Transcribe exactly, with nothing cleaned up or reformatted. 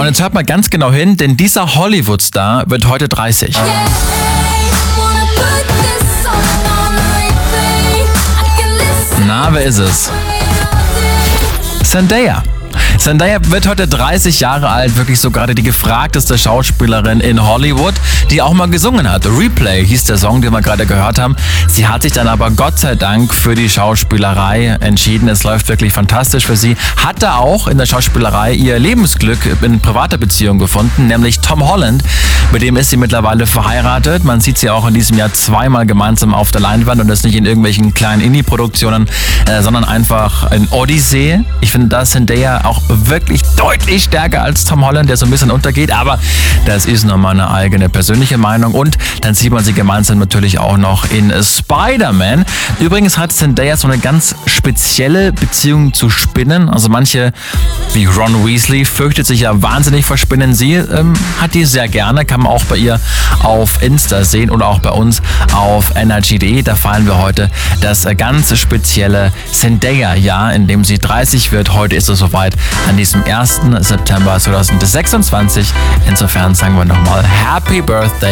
Und jetzt hört mal ganz genau hin, denn dieser Hollywood-Star wird heute dreißig. Na, wer ist es? Zendaya. Zendaya wird heute dreißig Jahre alt, wirklich so gerade die gefragteste Schauspielerin in Hollywood, die auch mal gesungen hat. Replay hieß der Song, den wir gerade gehört haben. Sie hat sich dann aber Gott sei Dank für die Schauspielerei entschieden. Es läuft wirklich fantastisch für sie. Hatte auch in der Schauspielerei ihr Lebensglück in privater Beziehung gefunden, nämlich Tom Holland. Mit dem ist sie mittlerweile verheiratet. Man sieht sie auch in diesem Jahr zweimal gemeinsam auf der Leinwand und das nicht in irgendwelchen kleinen Indie-Produktionen, äh, sondern einfach in Odyssey. Ich finde, da ist Zendaya auch wirklich deutlich stärker als Tom Holland, der so ein bisschen untergeht, aber das ist nur meine eigene persönliche Meinung. Und dann sieht man sie gemeinsam natürlich auch noch in Spider-Man. Übrigens hat Zendaya so eine ganz spezielle Beziehung zu Spinnen. Also manche, wie Ron Weasley, fürchtet sich ja wahnsinnig vor Spinnen. Sie ähm, hat die sehr gerne, kann man auch bei ihr auf Insta sehen oder auch bei uns auf energy punkt de. Da feiern wir heute das ganz spezielle Zendaya-Jahr, in dem sie dreißig wird. Heute ist es soweit, an diesem ersten September zweitausendsechsundzwanzig. Insofern sagen wir nochmal Happy Birthday.